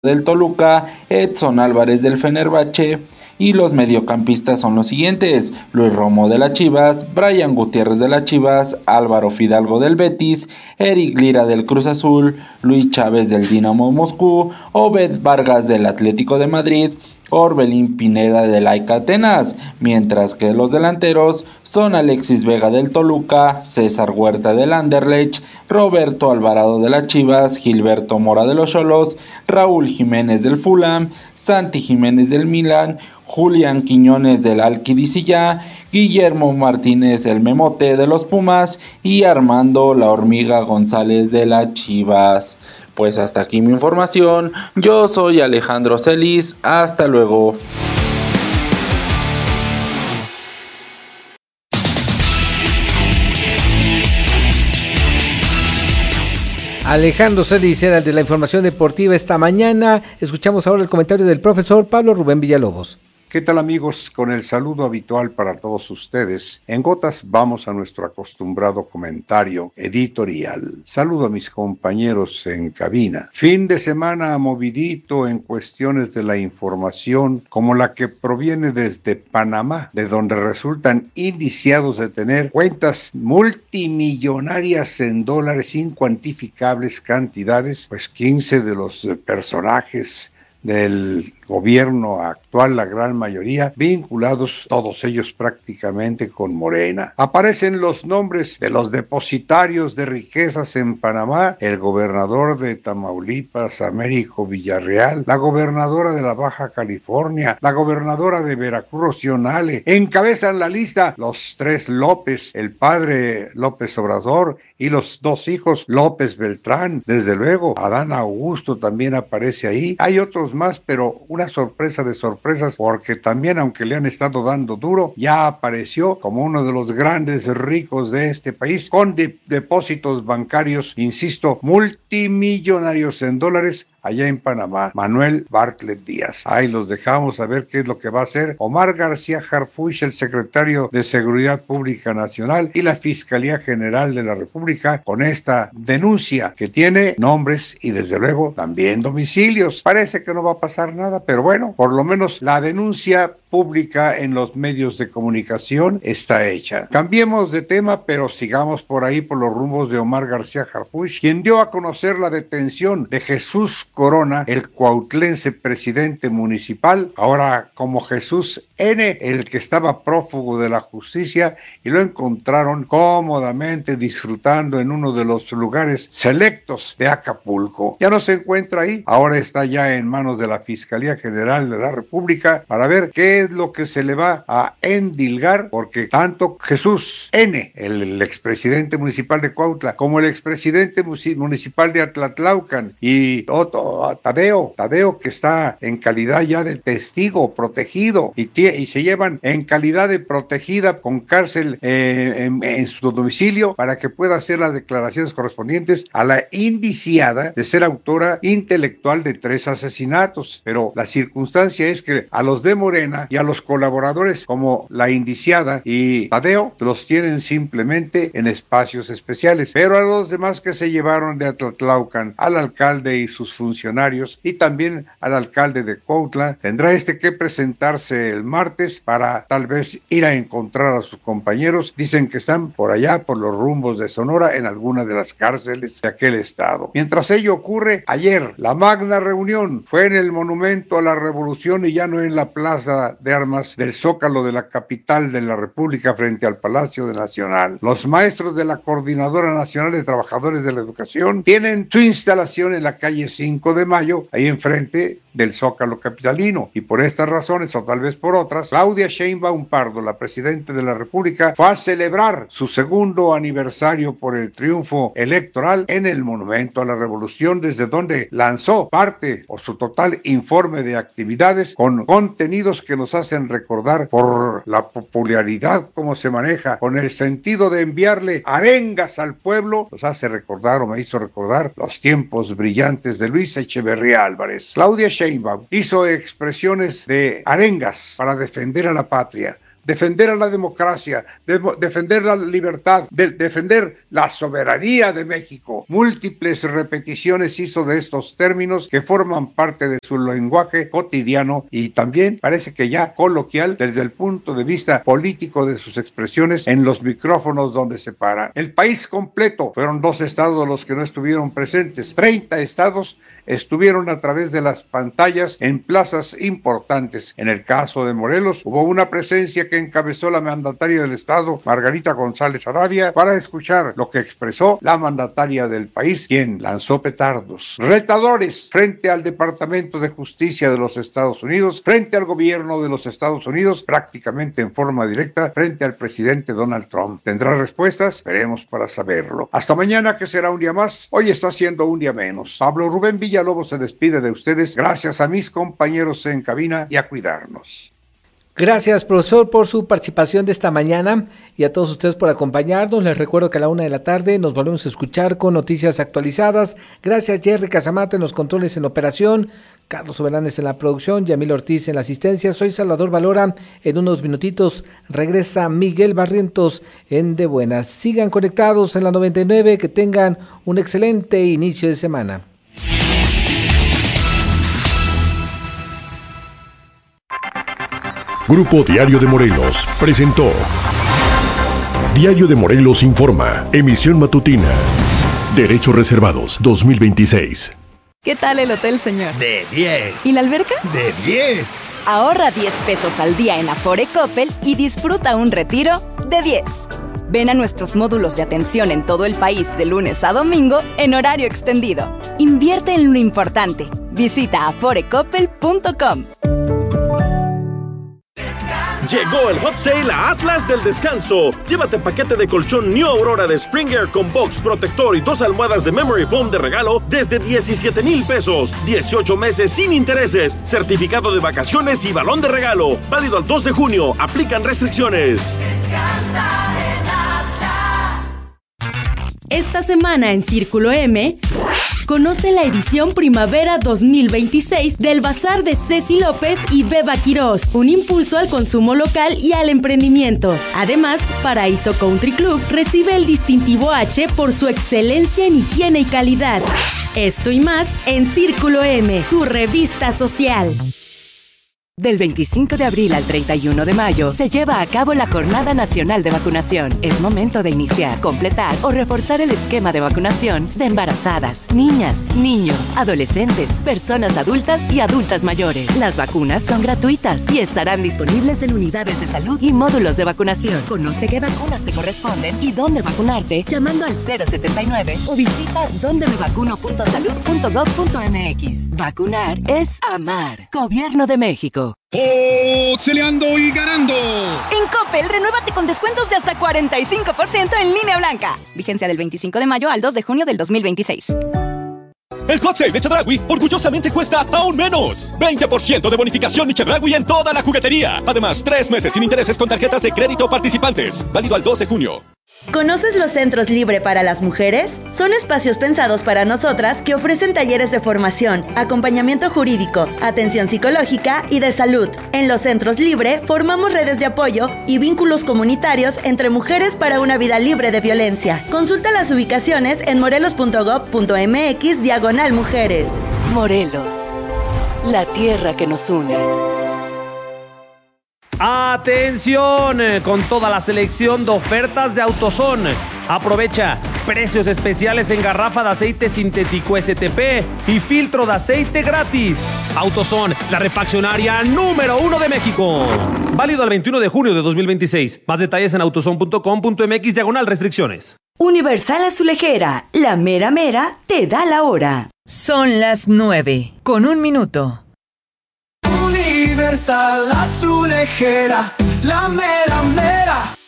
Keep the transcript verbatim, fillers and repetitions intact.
del Toluca, Edson Álvarez del Fenerbahce, y los mediocampistas son los siguientes: Luis Romo de las Chivas, Brian Gutiérrez de las Chivas, Álvaro Fidalgo del Betis, Eric Lira del Cruz Azul, Luis Chávez del Dinamo Moscú, Obed Vargas del Atlético de Madrid, Orbelín Pineda del A E C Atenas, mientras que los delanteros son Alexis Vega del Toluca, César Huerta del Anderlecht, Roberto Alvarado de las Chivas, Gilberto Mora de los Xolos, Raúl Jiménez del Fulham, Santi Jiménez del Milan, Julián Quiñones del Al-Qadisiyah, Guillermo Martínez el Memote de los Pumas y Armando La Hormiga González de las Chivas. Pues hasta aquí mi información. Yo soy Alejandro Celis. Hasta luego. Alejandro Celis era el de la información deportiva esta mañana. Escuchamos ahora el comentario del profesor Pablo Rubén Villalobos. ¿Qué tal, amigos? Con el saludo habitual para todos ustedes, en gotas vamos a nuestro acostumbrado comentario editorial. Saludo a mis compañeros en cabina. Fin de semana movidito en cuestiones de la información, como la que proviene desde Panamá, de donde resultan indiciados de tener cuentas multimillonarias en dólares, incuantificables cantidades, pues quince de los personajes del gobierno actual, la gran mayoría, vinculados todos ellos prácticamente con Morena. Aparecen los nombres de los depositarios de riquezas en Panamá: el gobernador de Tamaulipas, Américo Villarreal, la gobernadora de la Baja California, la gobernadora de Veracruz, Rocío Nale. Encabezan la lista los tres López, el padre López Obrador y los dos hijos López Beltrán. Desde luego, Adán Augusto también aparece ahí. Hay otros más, pero una sorpresa de sorpresas, porque también, aunque le han estado dando duro, ya apareció como uno de los grandes ricos de este país, con de- depósitos bancarios, insisto, multimillonarios en dólares, allá en Panamá, Manuel Bartlett Díaz. Ahí los dejamos a ver qué es lo que va a hacer Omar García Harfuch, el secretario de Seguridad Pública Nacional, y la Fiscalía General de la República, con esta denuncia que tiene nombres y desde luego también domicilios. Parece que no va a pasar nada, pero bueno, por lo menos la denuncia pública en los medios de comunicación está hecha. Cambiemos de tema, pero sigamos por ahí por los rumbos de Omar García Harfuch, quien dio a conocer la detención de Jesús Corona, el cuautlense presidente municipal, ahora como Jesús N., el que estaba prófugo de la justicia, y lo encontraron cómodamente disfrutando en uno de los lugares selectos de Acapulco. Ya no se encuentra ahí, ahora está ya en manos de la Fiscalía General de la República para ver qué es lo que se le va a endilgar, porque tanto Jesús N., el, el expresidente municipal de Cuautla, como el expresidente municipal de Atlatlaucan y otro, Tadeo, Tadeo que está en calidad ya de testigo protegido y, y se llevan en calidad de protegida con cárcel eh, en, en su domicilio para que pueda hacer las declaraciones correspondientes a la indiciada de ser autora intelectual de tres asesinatos. Pero la circunstancia es que a los de Morena y a los colaboradores como la indiciada y Tadeo los tienen simplemente en espacios especiales, pero a los demás que se llevaron de Atlatlaucan, al alcalde y sus funcionarios y también al alcalde de Cuautla, tendrá este que presentarse el martes para tal vez ir a encontrar a sus compañeros. Dicen que están por allá, por los rumbos de Sonora, en alguna de las cárceles de aquel estado. Mientras ello ocurre, ayer la magna reunión fue en el Monumento a la Revolución y ya no en la Plaza de Armas del Zócalo de la capital de la República frente al Palacio de Nacional. Los maestros de la Coordinadora Nacional de Trabajadores de la Educación tienen su instalación en la calle cinco de mayo, ahí enfrente del Zócalo capitalino, y por estas razones o tal vez por otras, Claudia Sheinbaum Pardo, la presidenta de la República, fue a celebrar su segundo aniversario por el triunfo electoral en el Monumento a la Revolución, desde donde lanzó parte o su total informe de actividades con contenidos que nos hacen recordar por la popularidad, cómo se maneja, con el sentido de enviarle arengas al pueblo, nos hace recordar o me hizo recordar los tiempos brillantes de Luis Echeverría Álvarez. Claudia Sheinbaum hizo expresiones de arengas para defender a la patria, defender a la democracia, de, defender la libertad, de, defender la soberanía de México. Múltiples repeticiones hizo de estos términos que forman parte de su lenguaje cotidiano y también parece que ya coloquial desde el punto de vista político de sus expresiones en los micrófonos donde se para. El país completo, fueron dos estados los que no estuvieron presentes, treinta estados estuvieron a través de las pantallas en plazas importantes. En el caso de Morelos, hubo una presencia que encabezó la mandataria del estado, Margarita González Arabia, para escuchar lo que expresó la mandataria del país, quien lanzó petardos retadores frente al Departamento de Justicia de los Estados Unidos, frente al gobierno de los Estados Unidos, prácticamente en forma directa frente al presidente Donald Trump. ¿Tendrá respuestas? Veremos para saberlo. Hasta mañana, que será un día más. Hoy está siendo un día menos. Pablo Rubén Villalobos se despide de ustedes. Gracias a mis compañeros en cabina y a cuidarnos. Gracias, profesor, por su participación de esta mañana y a todos ustedes por acompañarnos. Les recuerdo que a la una de la tarde nos volvemos a escuchar con noticias actualizadas. Gracias, Jerry Casamata en los controles en operación, Carlos Soberanes en la producción, Yamil Ortiz en la asistencia. Soy Salvador Valora. En unos minutitos regresa Miguel Barrientos en De Buenas. Sigan conectados en la noventa y nueve. Que tengan un excelente inicio de semana. Grupo Diario de Morelos presentó Diario de Morelos Informa, emisión matutina. Derechos reservados dos mil veintiséis. ¿Qué tal el hotel, señor? De diez. ¿Y la alberca? De diez. Ahorra diez pesos al día en Afore Coppel y disfruta un retiro de diez. Ven a nuestros módulos de atención en todo el país de lunes a domingo en horario extendido. Invierte en lo importante. Visita afore coppel punto com. Llegó el hot sale a Atlas del Descanso. Llévate paquete de colchón New Aurora de Springer con box, protector y dos almohadas de Memory Foam de regalo desde diecisiete mil pesos. dieciocho meses sin intereses. Certificado de vacaciones y balón de regalo. Válido al dos de junio. Aplican restricciones. Descansa en Atlas. Esta semana en Círculo M, conoce la edición Primavera dos mil veintiséis del Bazar de Ceci López y Beba Quirós, un impulso al consumo local y al emprendimiento. Además, Paraíso Country Club recibe el distintivo H por su excelencia en higiene y calidad. Esto y más en Círculo M, tu revista social. Del veinticinco de abril al treinta y uno de mayo se lleva a cabo la Jornada Nacional de Vacunación. Es momento de iniciar, completar o reforzar el esquema de vacunación de embarazadas, niñas, niños, adolescentes, personas adultas y adultas mayores. Las vacunas son gratuitas y estarán disponibles en unidades de salud y módulos de vacunación. Conoce qué vacunas te corresponden y dónde vacunarte llamando al cero setenta y nueve o visita donde me vacuno punto salud punto gov punto mx. Vacunar es amar. Gobierno de México. ¡Oxeleando y ganando! En Coppel, renuévate con descuentos de hasta cuarenta y cinco por ciento en línea blanca. Vigencia del veinticinco de mayo al dos de junio del dos mil veintiséis. El hot sale de Chedraui orgullosamente cuesta aún menos. veinte por ciento de bonificación y Chedraui en toda la juguetería. Además, tres meses sin intereses con tarjetas de crédito participantes. Válido al dos de junio. ¿Conoces los Centros Libre para las Mujeres? Son espacios pensados para nosotras que ofrecen talleres de formación, acompañamiento jurídico, atención psicológica y de salud. En los Centros Libre formamos redes de apoyo y vínculos comunitarios entre mujeres para una vida libre de violencia. Consulta las ubicaciones en morelos punto gov punto mx diagonal mujeres. Morelos, la tierra que nos une. ¡Atención! Con toda la selección de ofertas de AutoZone. Aprovecha precios especiales en garrafa de aceite sintético S T P y filtro de aceite gratis. AutoZone, la refaccionaria número uno de México. Válido al veintiuno de junio de dos mil veintiséis. Más detalles en autozone punto com punto mx diagonal restricciones. Universal Azulejera, la mera mera te da la hora. Son las nueve, con un minuto. Universal Azulejera, la mera mera.